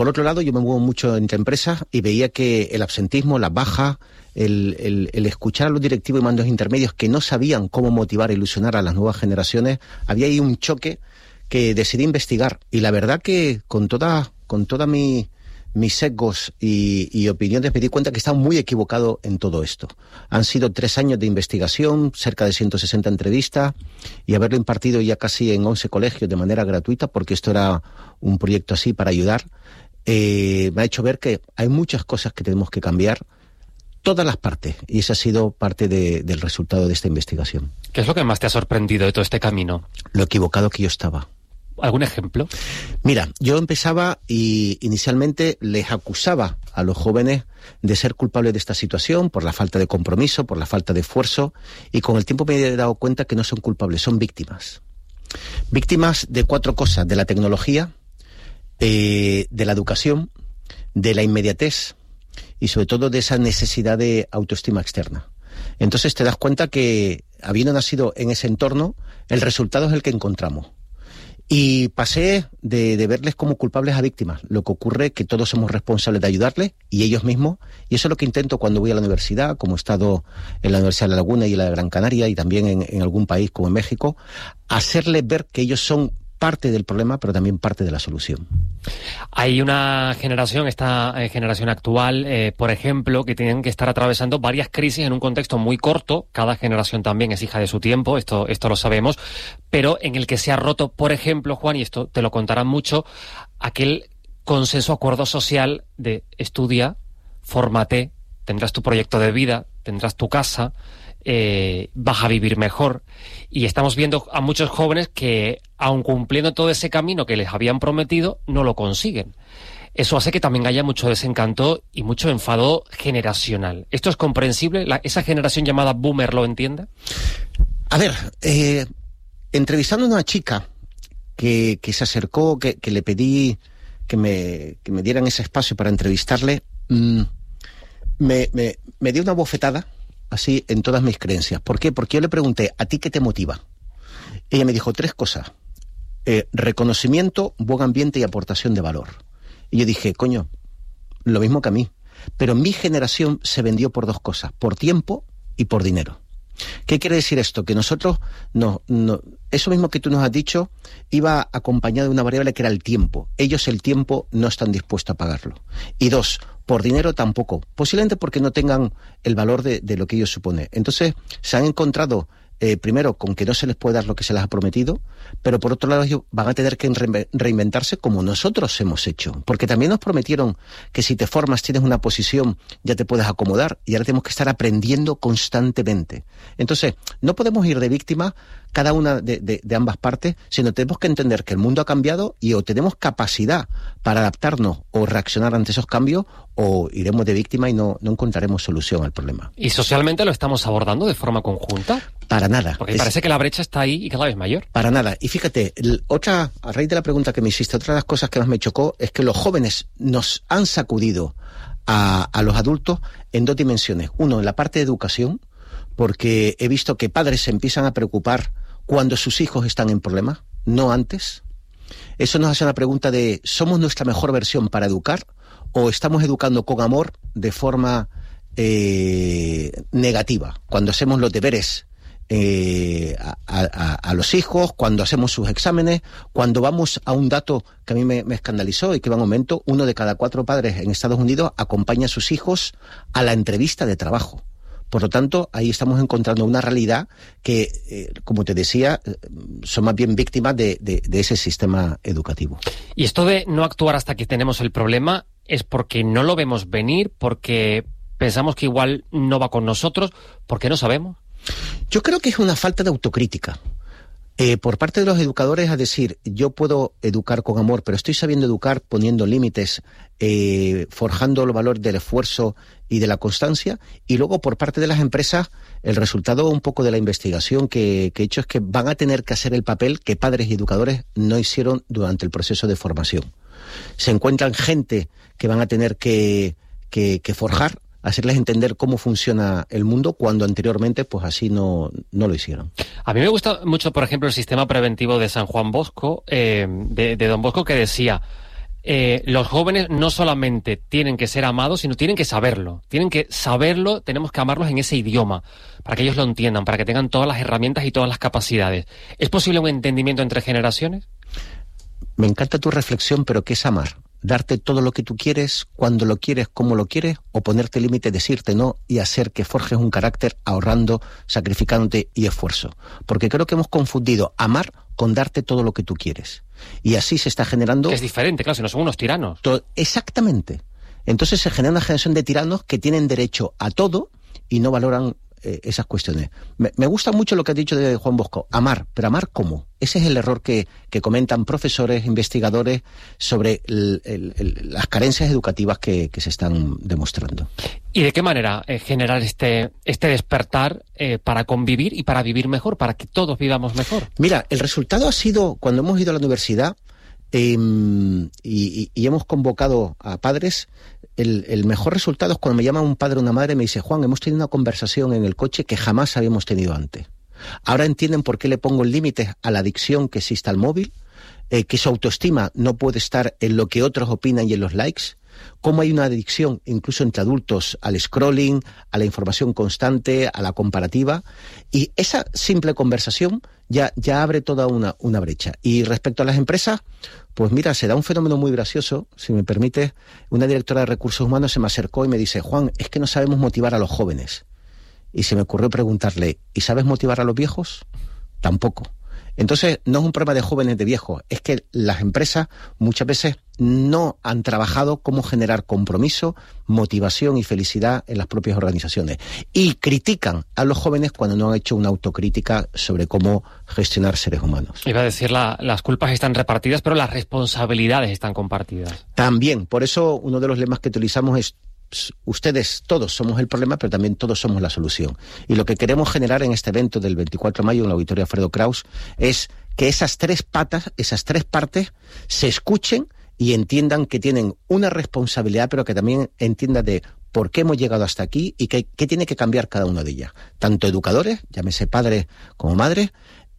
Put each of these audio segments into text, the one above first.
Por otro lado, yo me muevo mucho entre empresas y veía que el absentismo, las bajas, el escuchar a los directivos y mandos intermedios que no sabían cómo motivar e ilusionar a las nuevas generaciones, había ahí un choque que decidí investigar. Y la verdad que con toda mis sesgos y opiniones me di cuenta que estaba muy equivocado en todo esto. Han sido 3 años de investigación, cerca de 160 entrevistas y haberlo impartido ya casi en 11 colegios de manera gratuita, porque esto era un proyecto así para ayudar. Me ha hecho ver que hay muchas cosas que tenemos que cambiar, todas las partes, y esa ha sido parte del resultado de esta investigación. ¿Qué es lo que más te ha sorprendido de todo este camino? Lo equivocado que yo estaba. ¿Algún ejemplo? Mira, yo empezaba y inicialmente les acusaba a los jóvenes de ser culpables de esta situación por la falta de compromiso, por la falta de esfuerzo, y con el tiempo me he dado cuenta que no son culpables, son víctimas. Víctimas de 4 cosas: de la tecnología, de la educación, de la inmediatez y sobre todo de esa necesidad de autoestima externa. Entonces te das cuenta que, habiendo nacido en ese entorno, el resultado es el que encontramos. Y pasé de verles como culpables a víctimas. Lo que ocurre es que todos somos responsables de ayudarles, y ellos mismos, y eso es lo que intento cuando voy a la universidad, como he estado en la Universidad de La Laguna y en la de Gran Canaria, y también en algún país como en México, hacerles ver que ellos son parte del problema, pero también parte de la solución. Hay una generación, esta generación actual, por ejemplo, que tienen que estar atravesando varias crisis en un contexto muy corto. Cada generación también es hija de su tiempo, esto lo sabemos, pero en el que se ha roto, por ejemplo, Juan, y esto te lo contarán mucho, aquel consenso, acuerdo social de estudia, fórmate, tendrás tu proyecto de vida, tendrás tu casa, vas a vivir mejor. Y estamos viendo a muchos jóvenes que, aun cumpliendo todo ese camino que les habían prometido, no lo consiguen. Eso hace que también haya mucho desencanto y mucho enfado generacional. ¿Esto es comprensible? ¿Esa generación llamada boomer lo entiende? A ver, entrevistando a una chica que se acercó, que le pedí que me dieran ese espacio para entrevistarle, me dio una bofetada así en todas mis creencias. ¿Por qué? Porque yo le pregunté, ¿a ti qué te motiva? Ella me dijo 3 cosas: reconocimiento, buen ambiente y aportación de valor. Y yo dije, coño, lo mismo que a mí. Pero mi generación se vendió por 2 cosas: por tiempo y por dinero. ¿Qué quiere decir esto? Que nosotros, eso mismo que tú nos has dicho, iba acompañado de una variable que era el tiempo. Ellos el tiempo no están dispuestos a pagarlo. Y 2, por dinero tampoco. Posiblemente porque no tengan el valor de lo que ellos supone. Entonces, se han encontrado, primero, con que no se les puede dar lo que se les ha prometido, pero por otro lado ellos van a tener que reinventarse como nosotros hemos hecho, porque también nos prometieron que si te formas, tienes una posición, ya te puedes acomodar, y ahora tenemos que estar aprendiendo constantemente. Entonces, no podemos ir de víctima cada una de ambas partes, sino tenemos que entender que el mundo ha cambiado y o tenemos capacidad para adaptarnos o reaccionar ante esos cambios, o iremos de víctima y no encontraremos solución al problema. ¿Y socialmente lo estamos abordando de forma conjunta? Para nada. Porque parece que la brecha está ahí y cada vez mayor. Para nada. Y fíjate, a raíz de la pregunta que me hiciste, otra de las cosas que más me chocó es que los jóvenes nos han sacudido a los adultos en 2 dimensiones. Uno, en la parte de educación, porque he visto que padres se empiezan a preocupar cuando sus hijos están en problemas, no antes. Eso nos hace una pregunta de, ¿somos nuestra mejor versión para educar o estamos educando con amor de forma negativa? Cuando hacemos los deberes a los hijos, cuando hacemos sus exámenes, cuando vamos a un dato que a mí me escandalizó y que va en aumento: 1 de cada 4 padres en Estados Unidos acompaña a sus hijos a la entrevista de trabajo. Por lo tanto, ahí estamos encontrando una realidad que, como te decía, son más bien víctimas de ese sistema educativo. Y esto de no actuar hasta que tenemos el problema es porque no lo vemos venir, porque pensamos que igual no va con nosotros, porque no sabemos. Yo creo que es una falta de autocrítica. Por parte de los educadores, a decir, yo puedo educar con amor, pero estoy sabiendo educar poniendo límites, forjando el valor del esfuerzo y de la constancia. Y luego, por parte de las empresas, el resultado un poco de la investigación que he hecho es que van a tener que hacer el papel que padres y educadores no hicieron durante el proceso de formación. Se encuentran gente que van a tener que forjar, hacerles entender cómo funciona el mundo, cuando anteriormente pues así no lo hicieron. A mí me gusta mucho, por ejemplo, el sistema preventivo de San Juan Bosco, de Don Bosco, que decía, los jóvenes no solamente tienen que ser amados, sino tienen que saberlo. Tenemos que amarlos en ese idioma, para que ellos lo entiendan, para que tengan todas las herramientas y todas las capacidades. ¿Es posible un entendimiento entre generaciones? Me encanta tu reflexión, pero ¿qué es amar? ¿Darte todo lo que tú quieres, cuando lo quieres, cómo lo quieres? ¿O ponerte límites, decirte no y hacer que forjes un carácter ahorrando, sacrificándote y esfuerzo? Porque creo que hemos confundido amar con darte todo lo que tú quieres. Y así se está generando... Que es diferente, claro, si no son unos tiranos. Exactamente. Entonces se genera una generación de tiranos que tienen derecho a todo y no valoran esas cuestiones. Me gusta mucho lo que has dicho de Juan Bosco. Amar, pero ¿amar cómo? Ese es el error que comentan profesores, investigadores sobre las carencias educativas que se están demostrando. ¿Y de qué manera generar este despertar para convivir y para vivir mejor, para que todos vivamos mejor? Mira, el resultado ha sido, cuando hemos ido a la universidad y hemos convocado a padres, el mejor resultado es cuando me llama un padre o una madre y me dice: Juan, hemos tenido una conversación en el coche que jamás habíamos tenido antes. Ahora entienden por qué le pongo límites a la adicción que existe al móvil, que su autoestima no puede estar en lo que otros opinan y en los likes, cómo hay una adicción incluso entre adultos al scrolling, a la información constante, a la comparativa, y esa simple conversación ya abre toda una brecha. Y respecto a las empresas, pues mira, se da un fenómeno muy gracioso, si me permite. Una directora de recursos humanos se me acercó y me dice: Juan, es que no sabemos motivar a los jóvenes. Y se me ocurrió preguntarle: ¿y sabes motivar a los viejos? Tampoco. Entonces, no es un problema de jóvenes, de viejos, es que las empresas muchas veces no han trabajado cómo generar compromiso, motivación y felicidad en las propias organizaciones. Y critican a los jóvenes cuando no han hecho una autocrítica sobre cómo gestionar seres humanos. Iba a decir, las culpas están repartidas, pero las responsabilidades están compartidas. También, por eso uno de los lemas que utilizamos es: ustedes todos somos el problema, pero también todos somos la solución. Y lo que queremos generar en este evento del 24 de mayo en el Auditorio Alfredo Kraus es que esas tres patas, esas tres partes, se escuchen y entiendan que tienen una responsabilidad, pero que también entiendan de por qué hemos llegado hasta aquí y qué tiene que cambiar cada una de ellas. Tanto educadores, llámese padres como madres,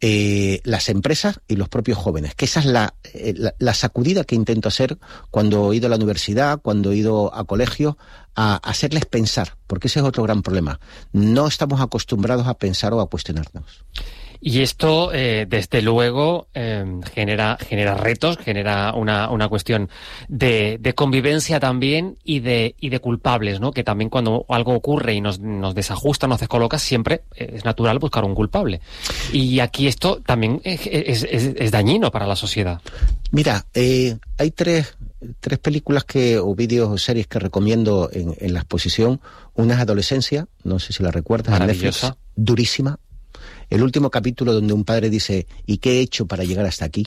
las empresas y los propios jóvenes, que esa es la sacudida que intento hacer cuando he ido a la universidad, cuando he ido a colegio, a hacerles pensar, porque ese es otro gran problema. No estamos acostumbrados a pensar o a cuestionarnos. Y esto, desde luego, genera retos, genera una cuestión de convivencia también y de culpables, ¿no? Que también cuando algo ocurre y nos desajusta, nos descoloca, siempre es natural buscar un culpable. Y aquí esto también es dañino para la sociedad. Mira, hay tres películas o vídeos o series que recomiendo en la exposición. Una es Adolescencia, no sé si la recuerdas, en Netflix, durísima. El último capítulo donde un padre dice: ¿y qué he hecho para llegar hasta aquí?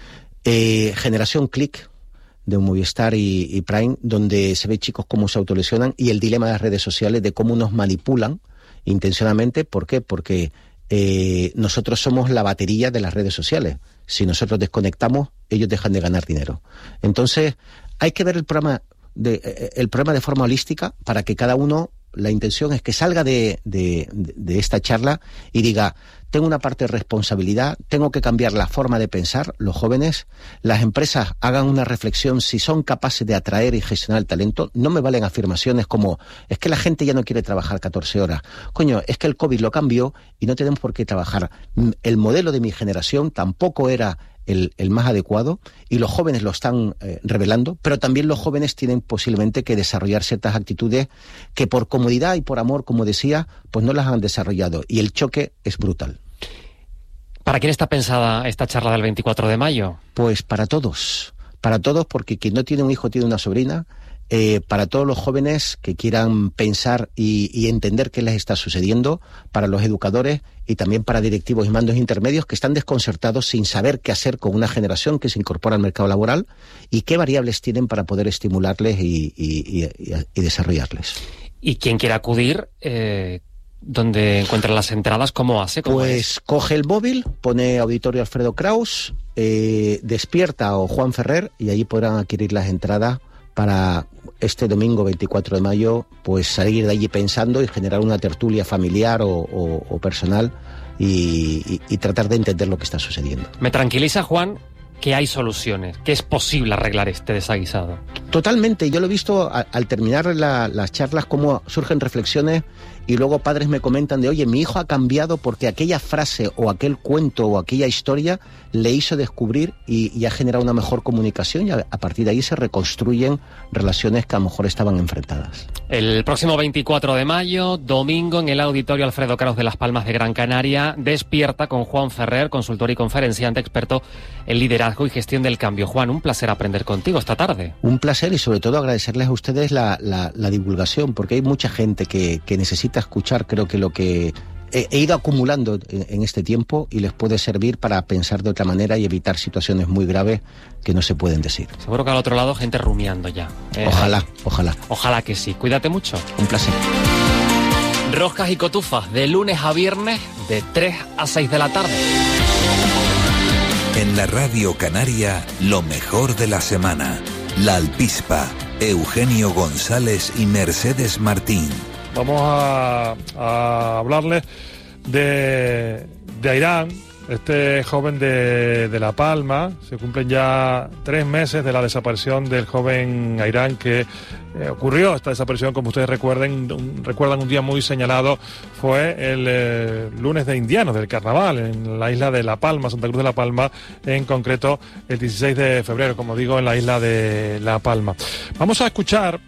Generación Click, de Movistar y Prime, donde se ve chicos cómo se autolesionan y el dilema de las redes sociales, de cómo nos manipulan intencionalmente. ¿Por qué? Porque nosotros somos la batería de las redes sociales. Si nosotros desconectamos, ellos dejan de ganar dinero. Entonces, hay que ver el problema de forma holística para que cada uno... La intención es que salga de esta charla y diga: tengo una parte de responsabilidad, tengo que cambiar la forma de pensar. Los jóvenes, las empresas hagan una reflexión si son capaces de atraer y gestionar el talento. No me valen afirmaciones como: es que la gente ya no quiere trabajar 14 horas. Coño, es que el COVID lo cambió y no tenemos por qué trabajar. El modelo de mi generación tampoco era el más adecuado y los jóvenes lo están revelando, pero también los jóvenes tienen posiblemente que desarrollar ciertas actitudes que por comodidad y por amor, como decía, pues no las han desarrollado y el choque es brutal. ¿Para quién está pensada esta charla del 24 de mayo? Pues para todos, porque quien no tiene un hijo tiene una sobrina. Para todos los jóvenes que quieran pensar y entender qué les está sucediendo, para los educadores y también para directivos y mandos intermedios que están desconcertados sin saber qué hacer con una generación que se incorpora al mercado laboral y qué variables tienen para poder estimularles y desarrollarles. Y quien quiera acudir, ¿dónde encuentra las entradas? ¿Cómo hace? Pues coge el móvil, pone Auditorio Alfredo Kraus, Despierta o Juan Ferrer y allí podrán adquirir las entradas para este domingo 24 de mayo, pues salir de allí pensando y generar una tertulia familiar o personal y tratar de entender lo que está sucediendo. Me tranquiliza, Juan, que hay soluciones, que es posible arreglar este desaguisado. Totalmente, yo lo he visto al terminar las charlas, cómo surgen reflexiones y luego padres me comentan de, oye, mi hijo ha cambiado porque aquella frase o aquel cuento o aquella historia le hizo descubrir y ha generado una mejor comunicación, y a partir de ahí se reconstruyen relaciones que a lo mejor estaban enfrentadas. El próximo 24 de mayo, domingo, en el Auditorio Alfredo Kraus de Las Palmas de Gran Canaria, Despierta con Juan Ferrer, consultor y conferenciante experto en liderazgo y gestión del cambio. Juan, un placer aprender contigo esta tarde. Un placer, y sobre todo agradecerles a ustedes la divulgación, porque hay mucha gente que necesita escuchar, creo que lo que he ido acumulando en este tiempo, y les puede servir para pensar de otra manera y evitar situaciones muy graves que no se pueden decir. Seguro que al otro lado gente rumiando ya. Ojalá. Ojalá que sí. Cuídate mucho. Un placer. Roscas y cotufas de lunes a viernes de 3 a 6 de la tarde. En la Radio Canaria, lo mejor de la semana. La Alpispa, Eugenio González y Mercedes Martín. Vamos a hablarles de Airán, este joven de La Palma. Se cumplen ya 3 meses de la desaparición del joven Airán, que ocurrió esta desaparición, como ustedes recuerdan un día muy señalado. Fue el lunes de Indianos, del carnaval, en la isla de La Palma, Santa Cruz de La Palma, en concreto el 16 de febrero, como digo, en la isla de La Palma. Vamos a escuchar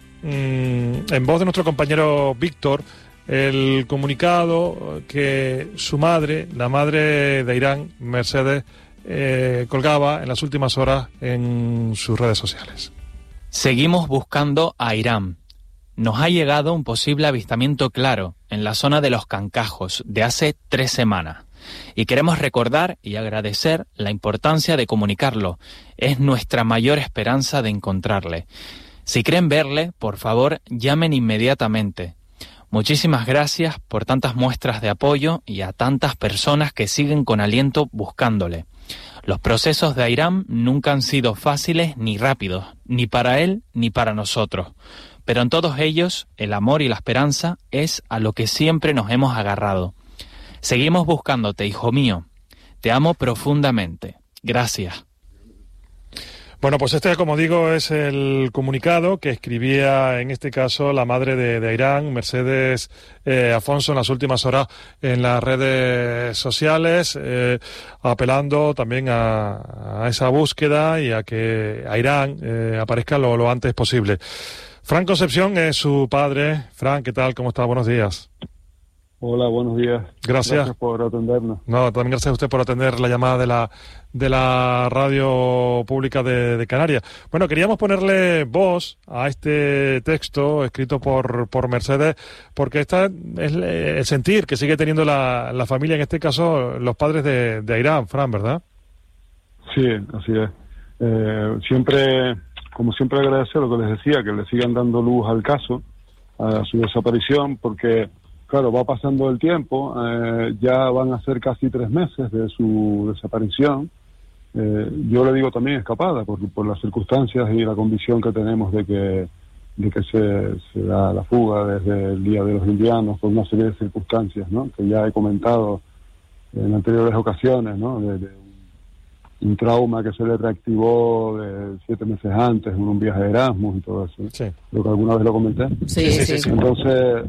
en voz de nuestro compañero Víctor el comunicado que su madre, la madre de Airán, Mercedes, colgaba en las últimas horas en sus redes sociales. Seguimos buscando a Airán. Nos ha llegado un posible avistamiento claro en la zona de los Cancajos de hace 3 semanas. Y queremos recordar y agradecer la importancia de comunicarlo. Es nuestra mayor esperanza de encontrarle. Si creen verle, por favor, llamen inmediatamente. Muchísimas gracias por tantas muestras de apoyo y a tantas personas que siguen con aliento buscándole. Los procesos de Airán nunca han sido fáciles ni rápidos, ni para él ni para nosotros. Pero en todos ellos, el amor y la esperanza es a lo que siempre nos hemos agarrado. Seguimos buscándote, hijo mío. Te amo profundamente. Gracias. Bueno, pues este, como digo, es el comunicado que escribía, en este caso, la madre de Airán, Mercedes Afonso, en las últimas horas en las redes sociales, apelando también a esa búsqueda y a que Airán aparezca lo antes posible. Fran Concepción es su padre. Fran, ¿qué tal? ¿Cómo está? Buenos días. Hola, buenos días. Gracias por atendernos. No, también gracias a usted por atender la llamada de la radio pública de Canarias. Bueno, queríamos ponerle voz a este texto escrito por Mercedes, porque esta es el sentir que sigue teniendo la familia, en este caso los padres de Airán, Fran, ¿verdad? Sí, así es. Siempre agradecer lo que les decía, que le sigan dando luz al caso, a su desaparición, porque claro, va pasando el tiempo, ya van a ser casi 3 meses de su desaparición. Yo le digo también escapada, por las circunstancias y la convicción que tenemos de que se da la fuga desde el Día de los Indianos, por una serie de circunstancias, ¿no?, que ya he comentado en anteriores ocasiones, ¿no?, de un trauma que se le reactivó de 7 meses antes en un viaje de Erasmus y todo eso. Sí. Creo que alguna vez lo comenté. Sí. Entonces,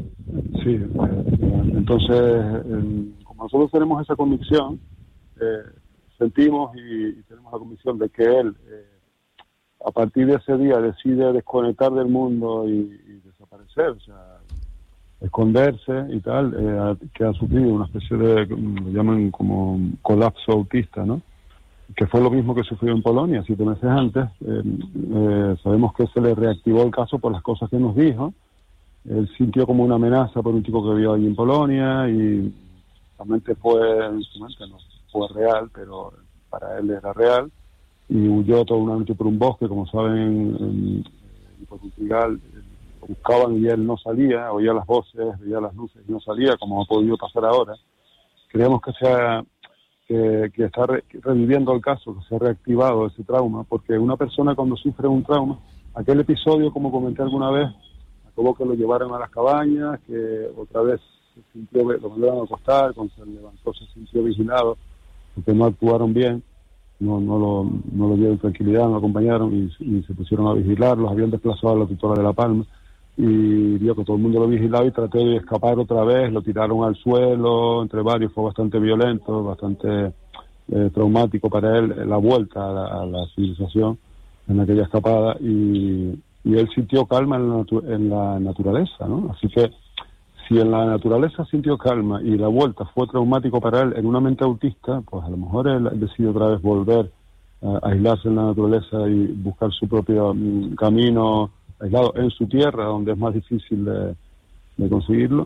como nosotros tenemos esa convicción, sentimos y tenemos la convicción de que él, a partir de ese día, decide desconectar del mundo y desaparecer, o sea, esconderse y tal, que ha sufrido una especie de, lo llaman como colapso autista, ¿no?, que fue lo mismo que sufrió en Polonia 7 meses antes. Sabemos que se le reactivó el caso por las cosas que nos dijo. Él sintió como una amenaza por un chico que vio allí en Polonia y realmente no fue real, pero para él era real, y huyó toda una noche por un bosque, como saben, en Portugal. Lo buscaban y él no salía, oía las voces, veía las luces y no salía, como ha podido pasar ahora. Creemos que está reviviendo el caso, que se ha reactivado ese trauma, porque una persona cuando sufre un trauma, aquel episodio, como comenté alguna vez, acabó que lo llevaron a las cabañas, que otra vez se sintió, lo volvieron a acostar, cuando se levantó se sintió vigilado, porque no actuaron bien, no lo dieron tranquilidad, no lo acompañaron y se pusieron a vigilarlos. Habían desplazado a la tutora de La Palma y vio que todo el mundo lo vigilaba y trató de escapar otra vez, lo tiraron al suelo, entre varios. Fue bastante violento, bastante traumático para él la vuelta a la civilización en aquella escapada, y él sintió calma en la naturaleza, ¿no? Así que si en la naturaleza sintió calma y la vuelta fue traumático para él en una mente autista, pues a lo mejor él decide otra vez volver a aislarse en la naturaleza y buscar su propio camino aislado en su tierra, donde es más difícil de conseguirlo.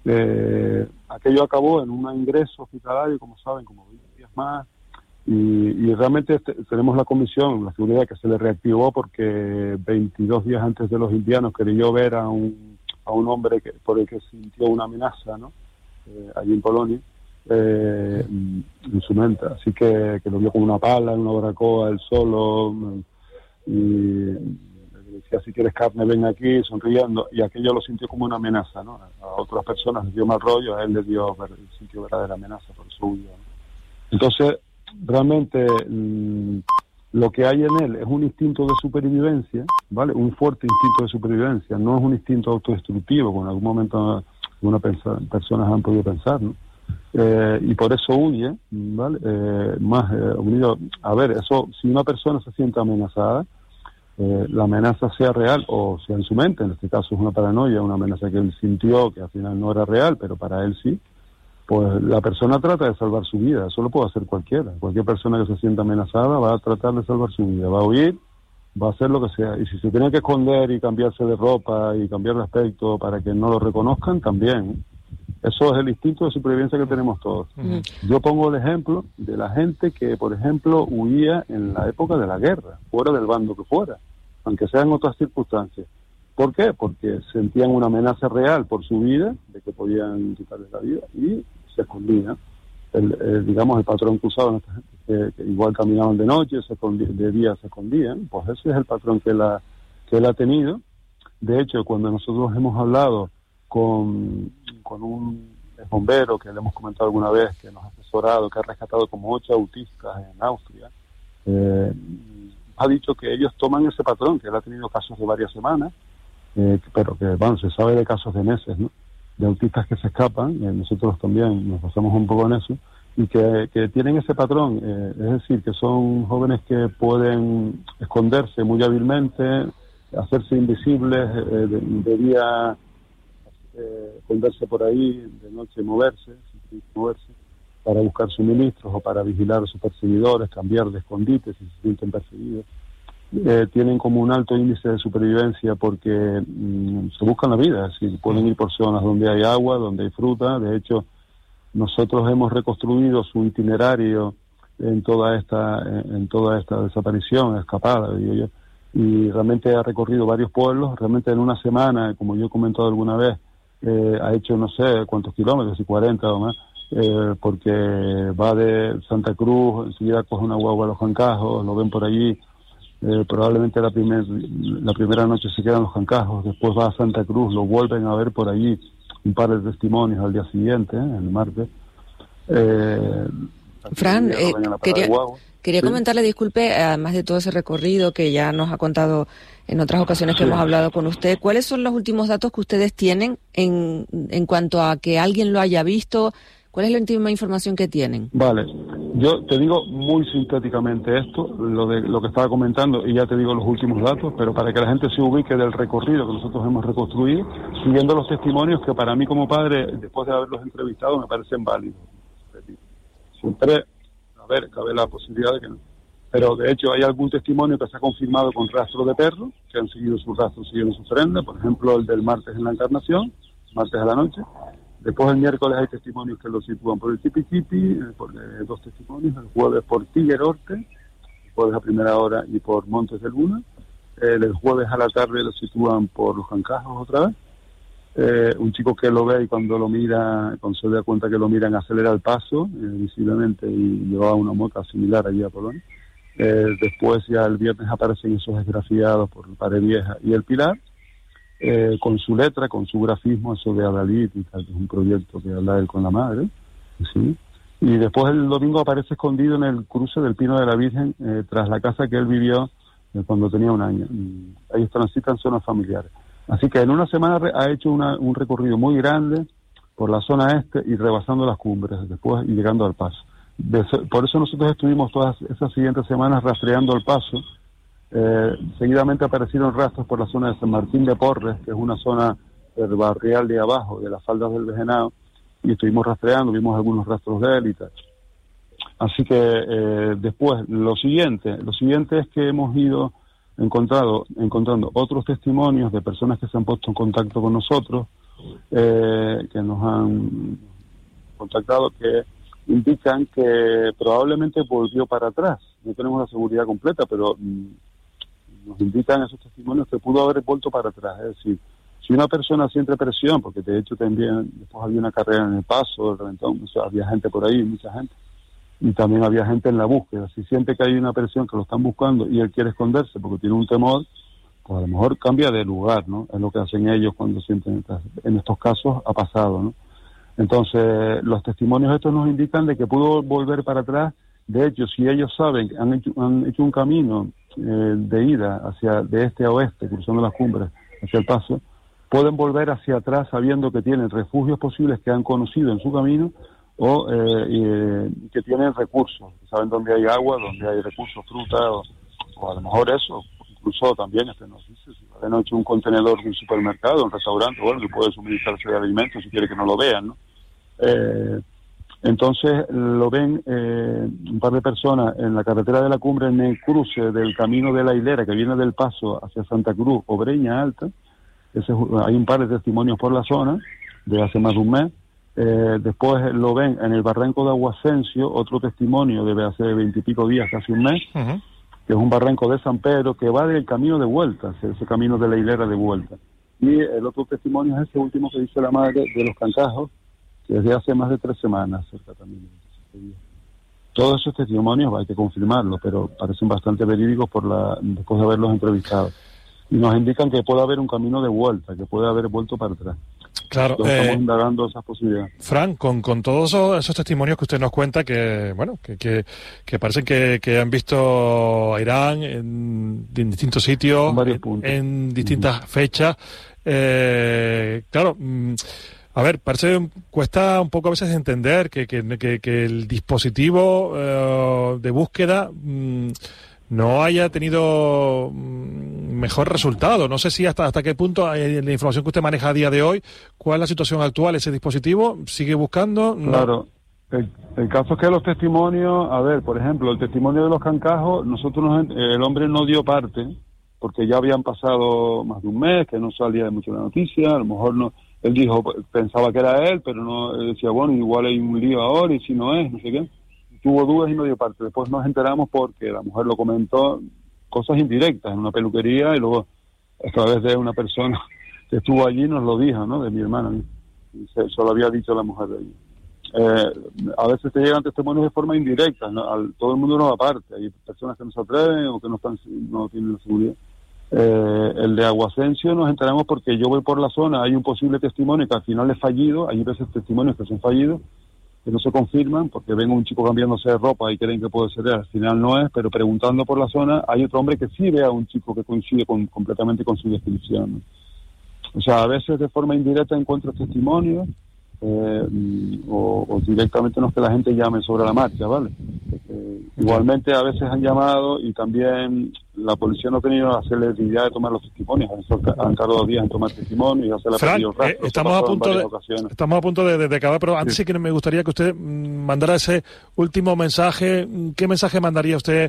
Aquello acabó en un ingreso hospitalario, como saben, como 20 días más, y realmente tenemos la comisión, la seguridad, que se le reactivó porque 22 días antes de los indianos creyó ver a un hombre por el que sintió una amenaza, ¿no? Allí en Polonia, en su mente. Así que lo vio con una pala, en una baracoa, él solo, y le decía: si quieres carne, ven aquí, sonriendo, y aquello lo sintió como una amenaza, ¿no? A otras personas les dio mal rollo, a él sintió verdadera amenaza, por eso huyó, ¿no? Entonces, realmente lo que hay en él es un instinto de supervivencia, ¿vale? Un fuerte instinto de supervivencia, no es un instinto autodestructivo, como en algún momento algunas personas han podido pensar, ¿no? Y por eso huye, ¿vale? Unido, a ver, eso, si una persona se siente amenazada, la amenaza sea real o sea en su mente, en este caso es una paranoia, una amenaza que él sintió que al final no era real, pero para él sí, pues la persona trata de salvar su vida. Eso lo puede hacer cualquiera. Cualquier persona que se sienta amenazada va a tratar de salvar su vida, va a huir, va a hacer lo que sea. Y si se tiene que esconder y cambiarse de ropa y cambiar de aspecto para que no lo reconozcan, también. Eso es el instinto de supervivencia que tenemos todos. Yo pongo el ejemplo de la gente que, por ejemplo, huía en la época de la guerra, fuera del bando que fuera, aunque sean otras circunstancias. ¿Por qué? Porque sentían una amenaza real por su vida, de que podían quitarles la vida, y se escondían. Digamos, el patrón que usaban esta gente, que igual caminaban de noche, de día se escondían, pues ese es el patrón que él ha tenido. De hecho, cuando nosotros hemos hablado con un bombero que le hemos comentado alguna vez, que nos ha asesorado, que ha rescatado como 8 autistas en Austria, ha dicho que ellos toman ese patrón, que él ha tenido casos de varias semanas, pero que, bueno, se sabe de casos de meses, ¿no? De autistas que se escapan, nosotros también nos basamos un poco en eso, y que tienen ese patrón, es decir, que son jóvenes que pueden esconderse muy hábilmente, hacerse invisibles, de día esconderse por ahí, de noche moverse, para buscar suministros o para vigilar a sus perseguidores, cambiar de escondite si se sienten perseguidos. Tienen como un alto índice de supervivencia porque se buscan la vida, es decir, pueden ir por zonas donde hay agua, donde hay fruta. De hecho, nosotros hemos reconstruido su itinerario en toda esta desaparición, escapada, digo yo, y realmente ha recorrido varios pueblos. Realmente en una semana, como yo he comentado alguna vez, ha hecho no sé cuántos kilómetros, si 40 o más, porque va de Santa Cruz, enseguida coge una guagua a Los Jancajos, lo ven por allí. Probablemente la primera noche se quedan Los Jancajos, después va a Santa Cruz, lo vuelven a ver por allí, un par de testimonios al día siguiente, el martes. Fran, quería comentarle, disculpe, además de todo ese recorrido que ya nos ha contado en otras ocasiones que hemos hablado con usted, ¿cuáles son los últimos datos que ustedes tienen en cuanto a que alguien lo haya visto? ¿Cuál es la última información que tienen? Vale, yo te digo muy sintéticamente esto, lo que estaba comentando, y ya te digo los últimos datos, pero para que la gente se ubique del recorrido que nosotros hemos reconstruido, siguiendo los testimonios que para mí como padre, después de haberlos entrevistado, me parecen válidos. Siempre, a ver, cabe la posibilidad de que no. Pero de hecho hay algún testimonio que se ha confirmado con rastro de perros, que han seguido su rastro, siguiendo su ofrenda, por ejemplo el del martes en la Encarnación, martes a la noche. Después el miércoles hay testimonios que lo sitúan por el Tipi-Tipi, por 2 testimonios, el jueves por Tiguerorte, el jueves a primera hora, y por Montes de Luna. El jueves a la tarde lo sitúan por Los Jancajos otra vez. Un chico que lo ve y cuando lo mira, cuando se da cuenta que lo miran, acelera el paso visiblemente y llevaba una moto similar allí a Polonia. Después ya el viernes aparecen esos esgrafiados por Pared Vieja y El Pilar, con su letra, con su grafismo, eso de Adalid y tal, que es un proyecto que habla él con la madre, ¿sí? Y después el domingo aparece escondido en el cruce del Pino de la Virgen, tras la casa que él vivió cuando tenía 1 año. Ellos transitan zonas familiares. Así que en una semana ha hecho un recorrido muy grande por la zona este y rebasando las cumbres después y llegando al paso. Por eso nosotros estuvimos todas esas siguientes semanas rastreando el paso. Seguidamente aparecieron rastros por la zona de San Martín de Porres, que es una zona del barrial de abajo, de las faldas del Vejenao, y estuvimos rastreando, vimos algunos rastros de él y tal. Así que después, lo siguiente es que hemos ido encontrando otros testimonios de personas que se han puesto en contacto con nosotros, que nos han contactado, que indican que probablemente volvió para atrás. No tenemos la seguridad completa, pero nos indican esos testimonios que pudo haber vuelto para atrás. Es decir, si una persona siente presión, porque de hecho también después había una carrera en el paso, o sea, había gente por ahí, mucha gente, y también había gente en la búsqueda. Si siente que hay una presión, que lo están buscando y él quiere esconderse porque tiene un temor, pues a lo mejor cambia de lugar, ¿no? Es lo que hacen ellos cuando sienten, en estos casos ha pasado, ¿no? Entonces, los testimonios estos nos indican de que pudo volver para atrás. De hecho, si ellos saben que han hecho un camino de ida de este a oeste, cruzando las cumbres hacia el paso, pueden volver hacia atrás sabiendo que tienen refugios posibles que han conocido en su camino o que tienen recursos, que saben dónde hay agua, dónde hay recursos, fruta o a lo mejor eso, incluso también nos dice si han hecho un contenedor de un supermercado, un restaurante, bueno, que puede suministrarse de alimentos si quiere que no lo vean, ¿no? Entonces lo ven un par de personas en la carretera de la cumbre, en el cruce del camino de la hilera que viene del paso hacia Santa Cruz o Breña Alta. Hay un par de testimonios por la zona de hace más de un mes. Después lo ven en el barranco de Aguascencio, otro testimonio de hace 20 y pico días, casi un mes, que es un barranco de San Pedro que va del camino de vuelta, ese camino de la hilera de vuelta. Y el otro testimonio es ese último que dice la madre de los Cancajos, que desde hace más de 3 semanas, cerca también de 27 días. Todos esos testimonios hay que confirmarlos, pero parecen bastante verídicos después de haberlos entrevistado. Y nos indican que puede haber un camino de vuelta, que puede haber vuelto para atrás. Claro. Estamos indagando esas posibilidades. Fran, con todos esos testimonios que usted nos cuenta, que bueno, que parecen que han visto a Irán en distintos sitios, en distintas fechas. Claro, a ver, cuesta un poco a veces entender que el dispositivo de búsqueda no haya tenido mejor resultado. No sé si hasta qué punto, la información que usted maneja a día de hoy, ¿cuál es la situación actual? ¿Ese dispositivo sigue buscando? Claro, el caso es que los testimonios, a ver, por ejemplo, el testimonio de los Cancajos, el hombre no dio parte, porque ya habían pasado más de un mes, que no salía de mucho la noticia, a lo mejor no, él dijo, pensaba que era él, pero no, decía, bueno, igual hay un lío ahora, y si no es, no sé qué. Tuvo dudas y no dio parte. Después nos enteramos porque la mujer lo comentó, cosas indirectas en una peluquería, y luego a través de una persona que estuvo allí nos lo dijo, ¿no? De mi hermana. Se lo había dicho la mujer de allí. A veces te llegan testimonios de forma indirecta, ¿no? Todo el mundo no da parte. Hay personas que no se atreven o que no tienen la seguridad. El de Aguascencio nos enteramos porque yo voy por la zona, hay un posible testimonio que al final es fallido, hay veces testimonios que son fallidos, que no se confirman porque ven un chico cambiándose de ropa y creen que puede ser él, al final no es, pero preguntando por la zona hay otro hombre que sí ve a un chico que coincide completamente con su descripción, ¿no? O sea, a veces de forma indirecta encuentras testimonios o directamente no es que la gente llame sobre la marcha, ¿vale? Igualmente a veces han llamado y también la policía no ha tenido la celeridad de tomar los testimonios, han tardado días en tomar testimonios y hacerle Fran, pedido rastro. Estamos a punto de acabar, pero antes sí que me gustaría que usted mandara ese último mensaje. ¿Qué mensaje mandaría usted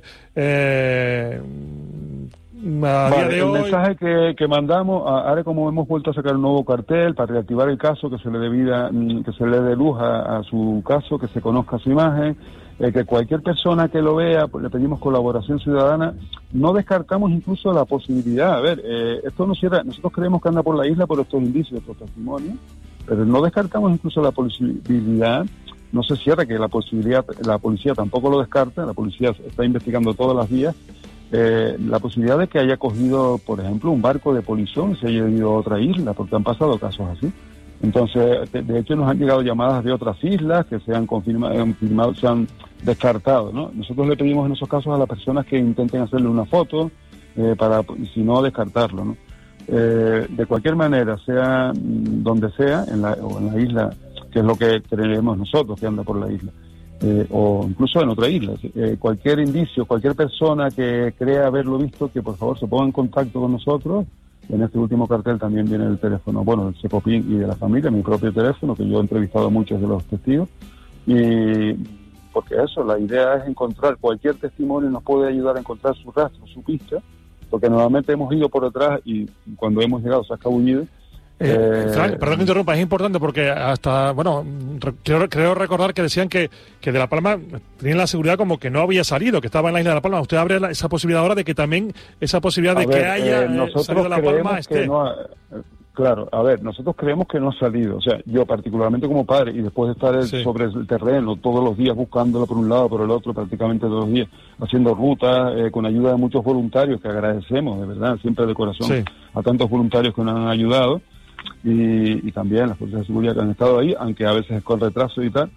día de hoy? El mensaje que mandamos, ahora como hemos vuelto a sacar un nuevo cartel para reactivar el caso, que se le dé luz a su caso, que se conozca su imagen, que cualquier persona que lo vea, pues le pedimos colaboración ciudadana. No descartamos incluso la posibilidad, a ver, esto no cierra, nosotros creemos que anda por la isla por estos indicios, estos testimonios, pero no descartamos incluso la posibilidad, no se cierra que la policía tampoco lo descarta, la policía está investigando todas las vías, la posibilidad de que haya cogido, por ejemplo, un barco de polizón y se haya ido a otra isla, porque han pasado casos así. Entonces, de hecho, nos han llegado llamadas de otras islas que se han confirmado, se han descartado, ¿no? Nosotros le pedimos en esos casos a las personas que intenten hacerle una foto para, si no, descartarlo, ¿no? De cualquier manera, sea donde sea, en la isla, que es lo que creemos nosotros que anda por la isla, o incluso en otra isla, cualquier indicio, cualquier persona que crea haberlo visto, que por favor se ponga en contacto con nosotros. En este último cartel también viene el teléfono, bueno, del Secopin y de la familia, mi propio teléfono, que yo he entrevistado a muchos de los testigos, y porque eso, la idea es encontrar, cualquier testimonio nos puede ayudar a encontrar su rastro, su pista, porque normalmente hemos ido por detrás y cuando hemos llegado se ha escabullido. Frank, perdón que interrumpa, es importante porque hasta, bueno, creo recordar que decían que de La Palma tenían la seguridad como que no había salido, que estaba en la isla de La Palma. Usted abre esa posibilidad ahora de que también esa posibilidad de que haya salido de La Palma esté. Claro, a ver, nosotros creemos que no ha salido. O sea, yo particularmente como padre, y después de estar sobre el terreno todos los días buscándolo por un lado, por el otro, prácticamente todos los días, haciendo rutas, con ayuda de muchos voluntarios, que agradecemos, de verdad, siempre de corazón, a tantos voluntarios que nos han ayudado, y también las fuerzas de seguridad que han estado ahí, aunque a veces con retraso y tal,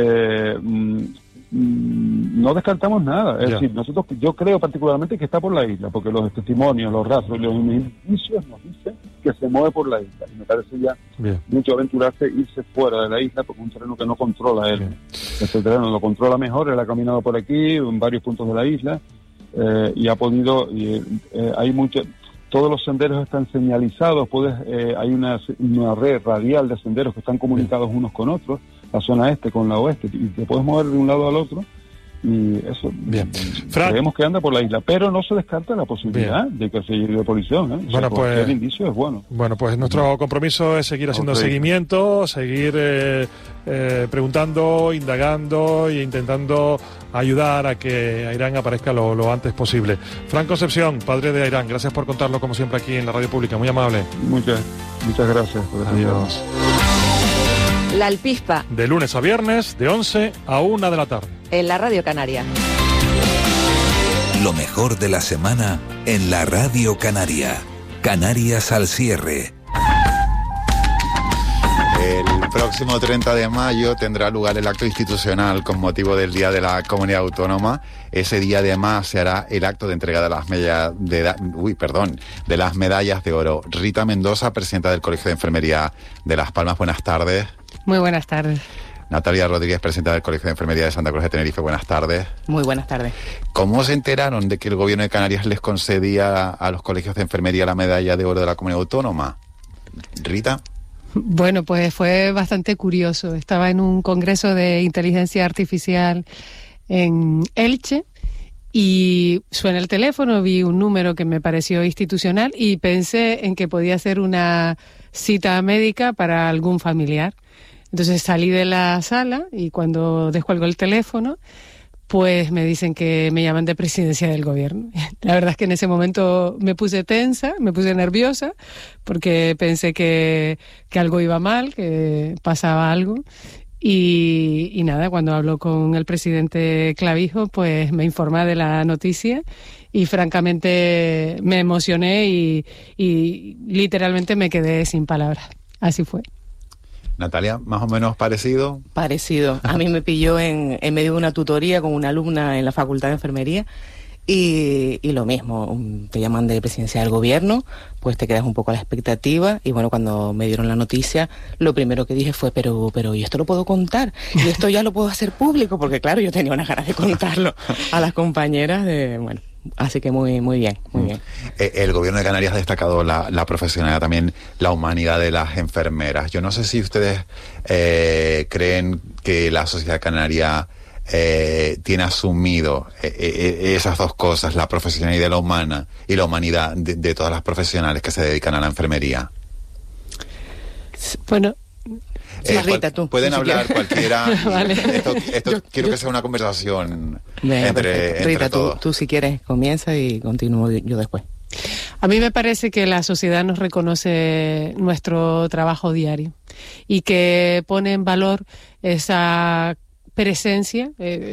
no descartamos nada. Es decir, yo creo particularmente que está por la isla, porque los testimonios, los rastros, los indicios nos dicen que se mueve por la isla, y me parece ya mucho aventurarse irse fuera de la isla, porque un terreno que no controla él. Este terreno lo controla mejor, él ha caminado por aquí, en varios puntos de la isla, y ha podido, hay todos los senderos están señalizados, hay una red radial de senderos que están comunicados unos con otros, la zona este con la oeste, y te puedes mover de un lado al otro, y eso, creemos que anda por la isla, pero no se descarta la posibilidad de que se lleve de policía, ¿eh? Bueno, pues, el indicio es bueno. Bueno, pues nuestro compromiso es seguir haciendo seguimiento, seguir preguntando, indagando e intentando ayudar a que Airán aparezca lo antes posible. Frank Concepción, padre de Airán, gracias por contarlo como siempre aquí en la radio pública, muy amable. Muchas gracias. Adiós. La Alpispa. De lunes a viernes, de 11 a 1 de la tarde. En la Radio Canaria. Lo mejor de la semana en la Radio Canaria. Canarias al cierre. El próximo 30 de mayo tendrá lugar el acto institucional con motivo del Día de la Comunidad Autónoma. Ese día además se hará el acto de entrega de las medallas de oro. Rita Mendoza, presidenta del Colegio de Enfermería de Las Palmas, buenas tardes. Muy buenas tardes. Natalia Rodríguez, presidenta del Colegio de Enfermería de Santa Cruz de Tenerife, buenas tardes. Muy buenas tardes. ¿Cómo se enteraron de que el Gobierno de Canarias les concedía a los colegios de enfermería la medalla de oro de la Comunidad Autónoma? Rita. Bueno, pues fue bastante curioso. Estaba en un congreso de inteligencia artificial en Elche y suena el teléfono, vi un número que me pareció institucional y pensé en que podía ser una cita médica para algún familiar. Entonces salí de la sala y cuando descuelgo el teléfono, pues me dicen que me llaman de Presidencia del Gobierno. La verdad es que en ese momento me puse tensa, me puse nerviosa, porque pensé que algo iba mal, que pasaba algo. Y nada, cuando hablo con el presidente Clavijo, pues me informa de la noticia y francamente me emocioné y literalmente me quedé sin palabras. Así fue. Natalia, ¿más o menos parecido? Parecido. A mí me pilló en medio de una tutoría con una alumna en la Facultad de Enfermería y lo mismo, te llaman de Presidencia del Gobierno, pues te quedas un poco a la expectativa y bueno, cuando me dieron la noticia, lo primero que dije fue, pero ¿y esto lo puedo contar? ¿Y esto ya lo puedo hacer público? Porque claro, yo tenía unas ganas de contarlo a las compañeras bueno. Así que muy bien, muy bien. El Gobierno de Canarias ha destacado la profesionalidad, también la humanidad de las enfermeras. Yo no sé si ustedes creen que la sociedad canaria tiene asumido esas dos cosas, la profesionalidad y la humanidad de todas las profesionales que se dedican a la enfermería. Bueno... Sí, Rita, tú. Pueden hablar cualquiera. Vale. Esto quiero que sea una conversación entre Rita, todos. Tú si quieres comienza y continúo yo después. A mí me parece que la sociedad nos reconoce nuestro trabajo diario y que pone en valor esa presencia,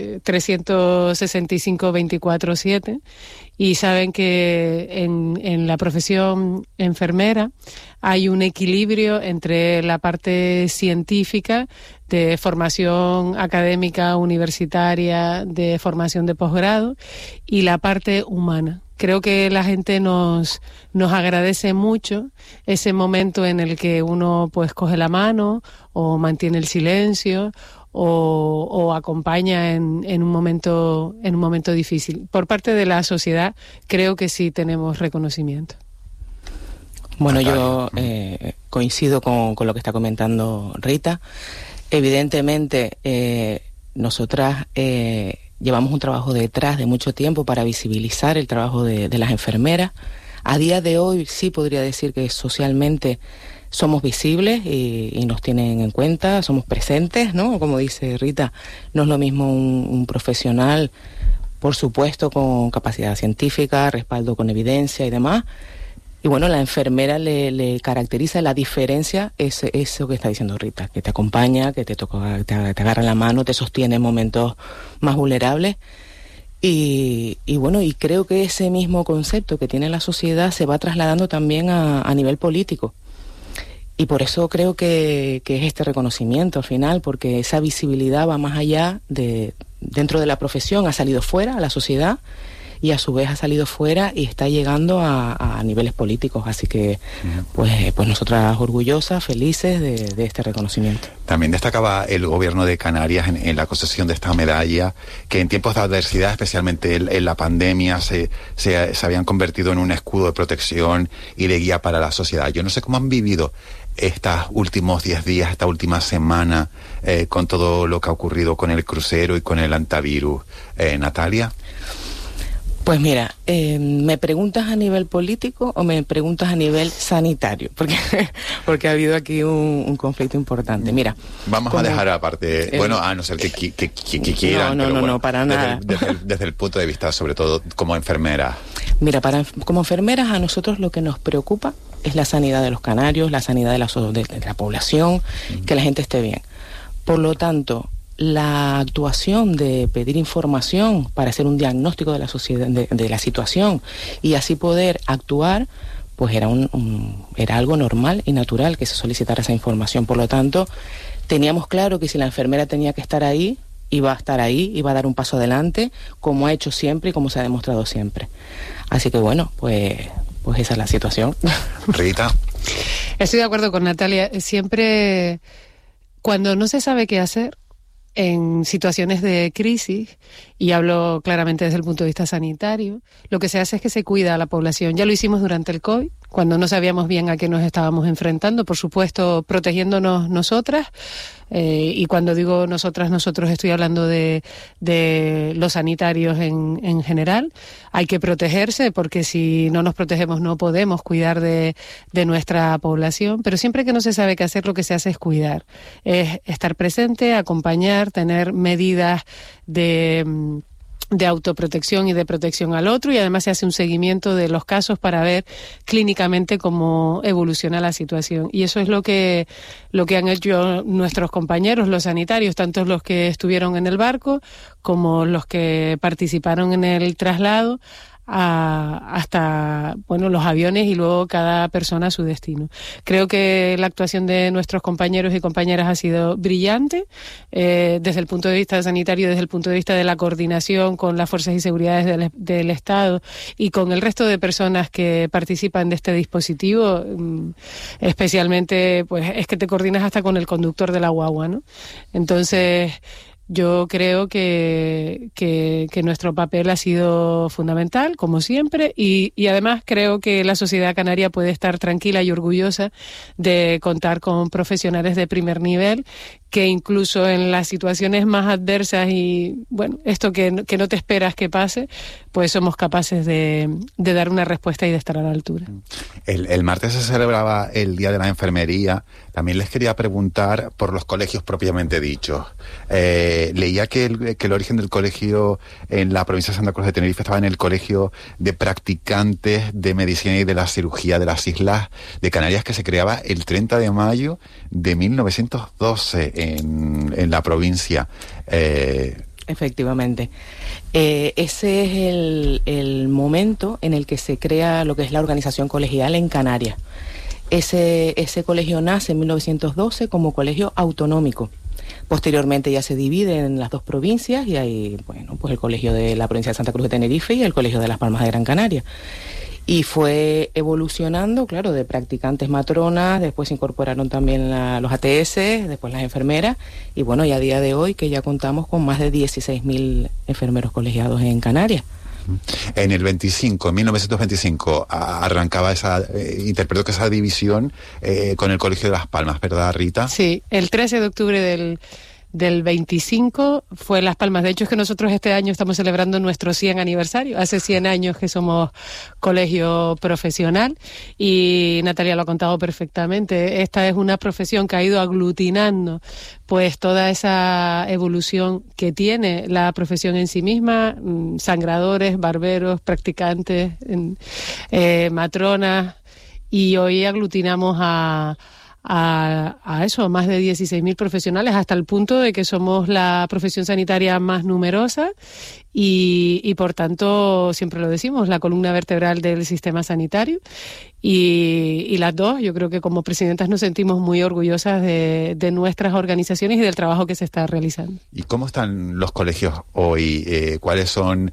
365 24/7, y saben que en la profesión enfermera hay un equilibrio entre la parte científica de formación académica universitaria, de formación de posgrado, y la parte humana. Creo que la gente nos agradece mucho ese momento en el que uno pues coge la mano o mantiene el silencio o acompaña en un momento difícil. Por parte de la sociedad creo que sí tenemos reconocimiento. Bueno, yo coincido con lo que está comentando Rita. Evidentemente, nosotras llevamos un trabajo detrás de mucho tiempo para visibilizar el trabajo de las enfermeras. A día de hoy sí podría decir que socialmente somos visibles y nos tienen en cuenta, somos presentes, ¿no? Como dice Rita, no es lo mismo un profesional, por supuesto, con capacidad científica, respaldo con evidencia y demás. Y bueno, la enfermera le caracteriza la diferencia, eso que está diciendo Rita, que te acompaña, que te toca, te agarra la mano, te sostiene en momentos más vulnerables. Y bueno, y creo que ese mismo concepto que tiene la sociedad se va trasladando también a nivel político. Y por eso creo que es este reconocimiento al final, porque esa visibilidad va más allá de dentro de la profesión, ha salido fuera a la sociedad, y a su vez ha salido fuera y está llegando a niveles políticos. Así que, pues nosotras orgullosas, felices de este reconocimiento. También destacaba el gobierno de Canarias en la concesión de esta medalla, que en tiempos de adversidad, especialmente en la pandemia, se habían convertido en un escudo de protección y de guía para la sociedad. Yo no sé cómo han vivido estos últimos 10 días, esta última semana, con todo lo que ha ocurrido con el crucero y con el antivirus. Natalia. Pues mira, ¿me preguntas a nivel político o me preguntas a nivel sanitario? Porque ha habido aquí un conflicto importante. Mira, vamos a dejar aparte, bueno, a no ser que quieran. No, para nada. Desde el punto de vista, sobre todo, como enfermera. Mira, como enfermeras a nosotros lo que nos preocupa es la sanidad de los canarios, la sanidad de la población, que la gente esté bien. Por lo tanto, la actuación de pedir información para hacer un diagnóstico de la sociedad, de la situación, y así poder actuar, pues era algo normal y natural que se solicitara esa información. Por lo tanto, teníamos claro que si la enfermera tenía que estar ahí, iba a estar ahí, iba a dar un paso adelante, como ha hecho siempre y como se ha demostrado siempre. Así que bueno, pues esa es la situación. Rita. Estoy de acuerdo con Natalia. Siempre, cuando no se sabe qué hacer, en situaciones de crisis, y hablo claramente desde el punto de vista sanitario, lo que se hace es que se cuida a la población. Ya lo hicimos durante el COVID, cuando no sabíamos bien a qué nos estábamos enfrentando, por supuesto protegiéndonos nosotras, y cuando digo nosotros estoy hablando de los sanitarios en general. Hay que protegerse, porque si no nos protegemos no podemos cuidar de nuestra población, pero siempre que no se sabe qué hacer, lo que se hace es cuidar, es estar presente, acompañar, tener medidas de autoprotección y de protección al otro, y además se hace un seguimiento de los casos para ver clínicamente cómo evoluciona la situación. Y eso es lo que han hecho nuestros compañeros, los sanitarios, tanto los que estuvieron en el barco como los que participaron en el traslado, hasta los aviones, y luego cada persona a su destino. Creo que la actuación de nuestros compañeros y compañeras ha sido brillante, desde el punto de vista sanitario, desde el punto de vista de la coordinación con las fuerzas y seguridades del Estado y con el resto de personas que participan de este dispositivo. Especialmente, pues es que te coordinas hasta con el conductor de la guagua, ¿no? Entonces, yo creo que nuestro papel ha sido fundamental, como siempre, y además creo que la sociedad canaria puede estar tranquila y orgullosa de contar con profesionales de primer nivel, que incluso en las situaciones más adversas y, esto que no te esperas que pase, pues somos capaces de dar una respuesta y de estar a la altura. El martes se celebraba el Día de la Enfermería. También les quería preguntar por los colegios propiamente dichos. leía que el origen del colegio en la provincia de Santa Cruz de Tenerife estaba en el Colegio de Practicantes de Medicina y de la Cirugía de las Islas de Canarias, que se creaba el 30 de mayo de 1912 en la provincia. Efectivamente. Ese es el momento en el que se crea lo que es la organización colegial en Canarias. Ese colegio nace en 1912 como colegio autonómico. Posteriormente ya se divide en las dos provincias y hay, bueno, pues el colegio de la provincia de Santa Cruz de Tenerife y el colegio de Las Palmas de Gran Canaria. Y fue evolucionando, claro, de practicantes matronas, después se incorporaron también los ATS, después las enfermeras, y bueno, y a día de hoy que ya contamos con más de 16.000 enfermeros colegiados en Canarias. En el 1925, arrancaba interpreto que esa división con el Colegio de Las Palmas, ¿verdad, Rita? Sí, el 13 de octubre del 25 fue Las Palmas. De hecho, es que nosotros este año estamos celebrando nuestro 100 aniversario. Hace 100 años que somos colegio profesional y Natalia lo ha contado perfectamente. Esta es una profesión que ha ido aglutinando pues toda esa evolución que tiene la profesión en sí misma, sangradores, barberos, practicantes, matronas, y hoy aglutinamos a eso, más de 16.000 profesionales, hasta el punto de que somos la profesión sanitaria más numerosa y por tanto, siempre lo decimos, la columna vertebral del sistema sanitario. Y las dos, yo creo que como presidentas nos sentimos muy orgullosas de nuestras organizaciones y del trabajo que se está realizando. ¿Y cómo están los colegios hoy? ¿Cuáles son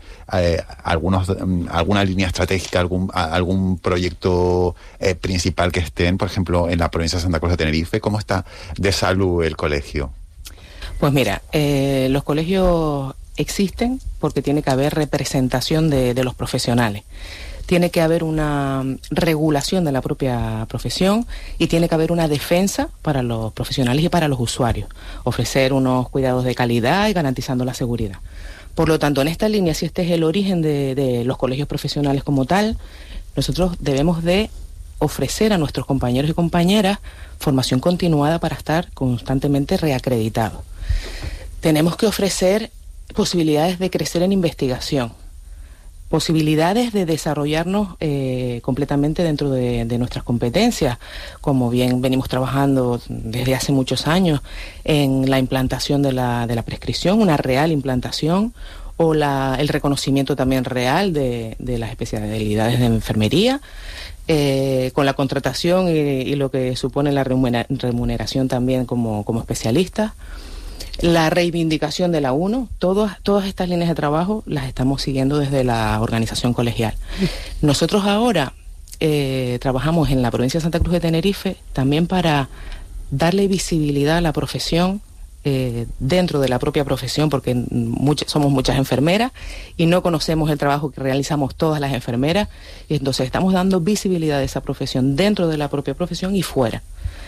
alguna línea estratégica, algún proyecto principal que estén, por ejemplo, en la provincia de Santa Cruz de Tenerife? ¿Cómo está de salud el colegio? Pues mira, los colegios existen porque tiene que haber representación de los profesionales. Tiene que haber una regulación de la propia profesión y tiene que haber una defensa para los profesionales y para los usuarios. Ofrecer unos cuidados de calidad y garantizando la seguridad. Por lo tanto, en esta línea, si este es el origen de los colegios profesionales como tal, nosotros debemos de ofrecer a nuestros compañeros y compañeras formación continuada para estar constantemente reacreditados. Tenemos que ofrecer posibilidades de crecer en investigación, posibilidades de desarrollarnos completamente dentro de nuestras competencias, como bien venimos trabajando desde hace muchos años en la implantación de la prescripción, una real implantación, o el reconocimiento también real de las especialidades de enfermería, con la contratación y lo que supone la remuneración también como especialistas. La reivindicación de la UNO, todas estas líneas de trabajo las estamos siguiendo desde la organización colegial. Nosotros ahora trabajamos en la provincia de Santa Cruz de Tenerife también para darle visibilidad a la profesión dentro de la propia profesión, porque somos muchas enfermeras y no conocemos el trabajo que realizamos todas las enfermeras, y entonces estamos dando visibilidad de esa profesión dentro de la propia profesión y fuera.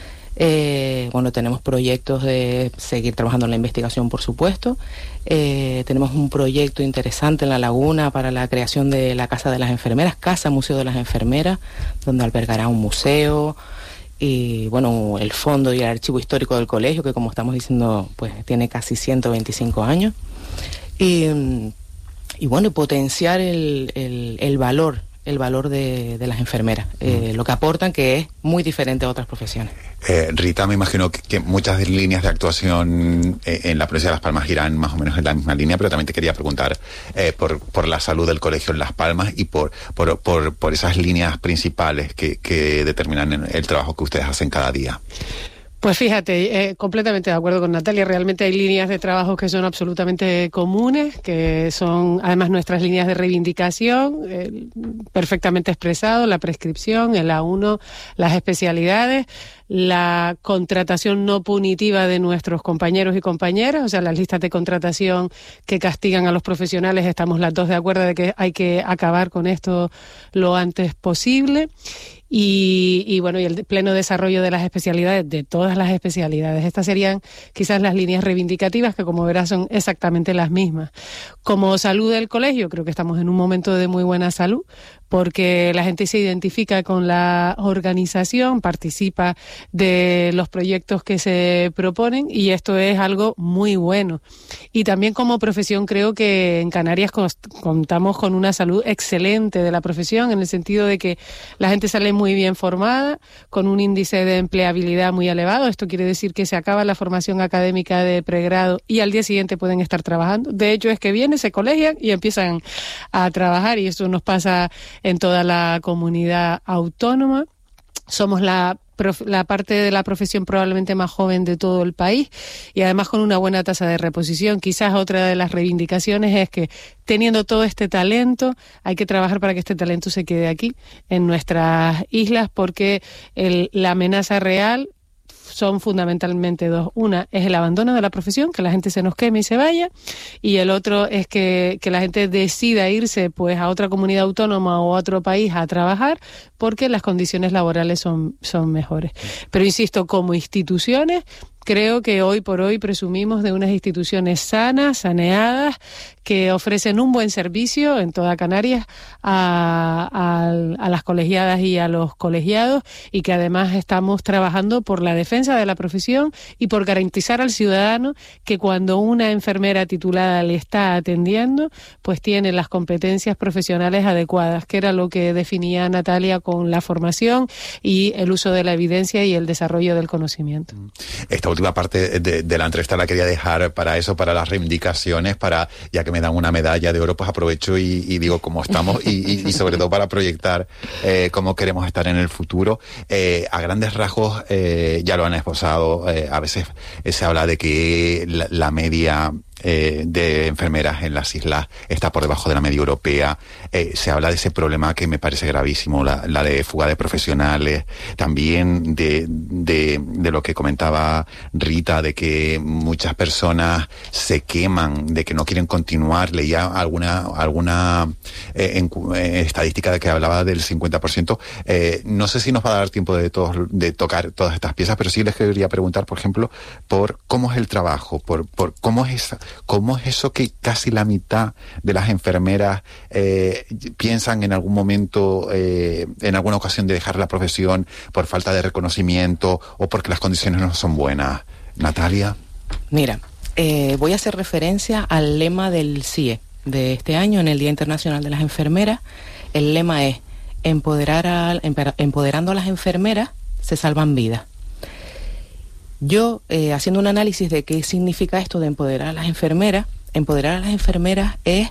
Bueno, tenemos proyectos de seguir trabajando en la investigación, por supuesto. Tenemos un proyecto interesante en La Laguna para la creación de la Casa de las Enfermeras, Casa Museo de las Enfermeras, donde albergará un museo y, bueno, el fondo y el archivo histórico del colegio, que, como estamos diciendo, pues tiene casi 125 años. Y bueno, potenciar el valor de las enfermeras, lo que aportan, que es muy diferente a otras profesiones. Rita, me imagino que muchas líneas de actuación en la provincia de Las Palmas irán más o menos en la misma línea, pero también te quería preguntar por la salud del colegio en Las Palmas y por esas líneas principales que determinan el trabajo que ustedes hacen cada día. Pues fíjate, completamente de acuerdo con Natalia. Realmente hay líneas de trabajo que son absolutamente comunes, que son además nuestras líneas de reivindicación, perfectamente expresado, la prescripción, el A1, las especialidades, la contratación no punitiva de nuestros compañeros y compañeras, o sea, las listas de contratación que castigan a los profesionales, estamos las dos de acuerdo de que hay que acabar con esto lo antes posible. Y bueno, y el pleno desarrollo de las especialidades, de todas las especialidades. Estas serían quizás las líneas reivindicativas, que como verás son exactamente las mismas. Como salud del colegio, creo que estamos en un momento de muy buena salud, porque la gente se identifica con la organización, participa de los proyectos que se proponen y esto es algo muy bueno. Y también como profesión creo que en Canarias contamos con una salud excelente de la profesión, en el sentido de que la gente sale muy bien formada, con un índice de empleabilidad muy elevado. Esto quiere decir que se acaba la formación académica de pregrado y al día siguiente pueden estar trabajando. De hecho, es que vienen, se colegian y empiezan a trabajar, y eso nos pasa en toda la comunidad autónoma. Somos la parte de la profesión probablemente más joven de todo el país y además con una buena tasa de reposición. Quizás otra de las reivindicaciones es que teniendo todo este talento hay que trabajar para que este talento se quede aquí en nuestras islas, porque la amenaza real son fundamentalmente dos. Una es el abandono de la profesión, que la gente se nos queme y se vaya, y el otro es que la gente decida irse pues a otra comunidad autónoma o a otro país a trabajar porque las condiciones laborales son mejores. Pero insisto, como instituciones, creo que hoy por hoy presumimos de unas instituciones sanas, saneadas, que ofrecen un buen servicio en toda Canarias a las colegiadas y a los colegiados, y que además estamos trabajando por la defensa de la profesión y por garantizar al ciudadano que cuando una enfermera titulada le está atendiendo, pues tiene las competencias profesionales adecuadas, que era lo que definía Natalia con la formación y el uso de la evidencia y el desarrollo del conocimiento. Esta última parte de la entrevista la quería dejar para eso, para las reivindicaciones, ya que me dan una medalla de oro, pues aprovecho y digo cómo estamos y sobre todo para proyectar cómo queremos estar en el futuro. A grandes rasgos, ya lo han esbozado, a veces se habla de que la media de enfermeras en las islas está por debajo de la media europea. Se habla de ese problema que me parece gravísimo, la de fuga de profesionales, también de lo que comentaba Rita, de que muchas personas se queman, de que no quieren continuar. Leía alguna estadística de que hablaba del 50%. No sé si nos va a dar tiempo de tocar todas estas piezas, pero sí les quería preguntar, por ejemplo, por cómo es el trabajo, por cómo es eso que casi la mitad de las enfermeras piensan en algún momento, en alguna ocasión, de dejar la profesión por falta de reconocimiento o porque las condiciones no son buenas. Natalia. Mira, voy a hacer referencia al lema del CIE de este año, en el Día Internacional de las Enfermeras. El lema es: empoderando a las enfermeras se salvan vidas. Yo, haciendo un análisis de qué significa esto de empoderar a las enfermeras es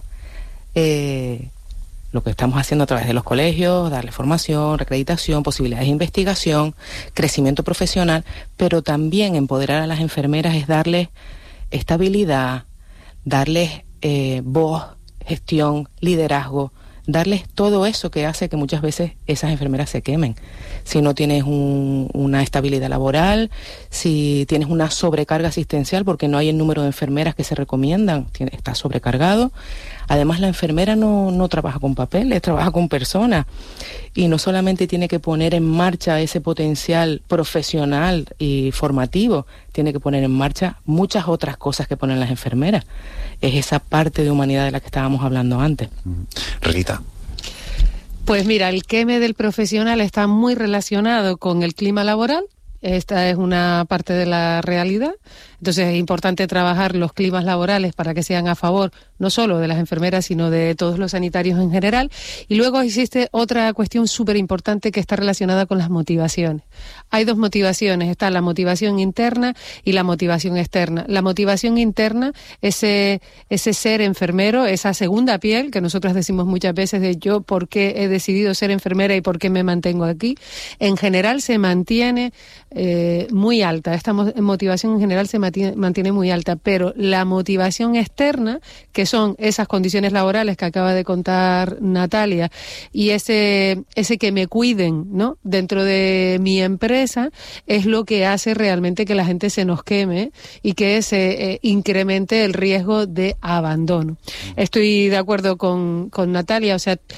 lo que estamos haciendo a través de los colegios, darle formación, reacreditación, posibilidades de investigación, crecimiento profesional, pero también empoderar a las enfermeras es darles estabilidad, darles voz, gestión, liderazgo, darles todo eso que hace que muchas veces esas enfermeras se quemen. Si no tienes una estabilidad laboral, si tienes una sobrecarga asistencial, porque no hay el número de enfermeras que se recomiendan, está sobrecargado. Además, la enfermera no trabaja con papeles, trabaja con personas, y no solamente tiene que poner en marcha ese potencial profesional y formativo, tiene que poner en marcha muchas otras cosas que ponen las enfermeras. Es esa parte de humanidad de la que estábamos hablando antes. Rita. Pues mira, el queme del profesional está muy relacionado con el clima laboral. Esta es una parte de la realidad. Entonces es importante trabajar los climas laborales para que sean a favor no solo de las enfermeras, sino de todos los sanitarios en general. Y luego existe otra cuestión súper importante que está relacionada con las motivaciones. Hay dos motivaciones, está la motivación interna y la motivación externa. La motivación interna, ese ser enfermero, esa segunda piel que nosotros decimos muchas veces de yo por qué he decidido ser enfermera y por qué me mantengo aquí, en general se mantiene muy alta. Esta motivación en general se mantiene muy alta, pero la motivación externa, que son esas condiciones laborales que acaba de contar Natalia, y ese que me cuiden, ¿no?, dentro de mi empresa, es lo que hace realmente que la gente se nos queme y que se incremente el riesgo de abandono. Estoy de acuerdo con Natalia, o sea,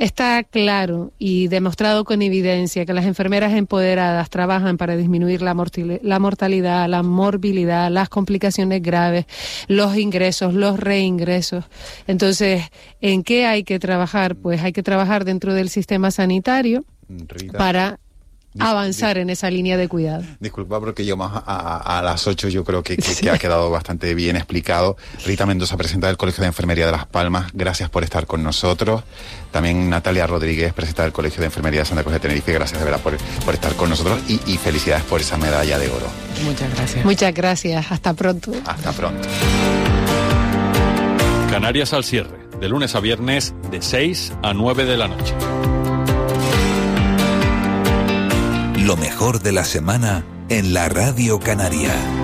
Está claro y demostrado con evidencia que las enfermeras empoderadas trabajan para disminuir la mortalidad, la morbilidad, las complicaciones graves, los ingresos, los reingresos. Entonces, ¿en qué hay que trabajar? Pues hay que trabajar dentro del sistema sanitario, Rita, para avanzar en esa línea de cuidado. Disculpa porque yo más a las 8 yo creo que ha quedado bastante bien explicado. Rita Mendoza, presidenta del Colegio de Enfermería de Las Palmas, gracias por estar con nosotros. También Natalia Rodríguez, presidenta del Colegio de Enfermería de Santa Cruz de Tenerife, gracias de verdad por estar con nosotros y felicidades por esa medalla de oro. Muchas gracias. Muchas gracias, hasta pronto. Hasta pronto. Canarias al cierre, de lunes a viernes de 6 a 9 de la noche. Lo mejor de la semana en la Radio Canaria.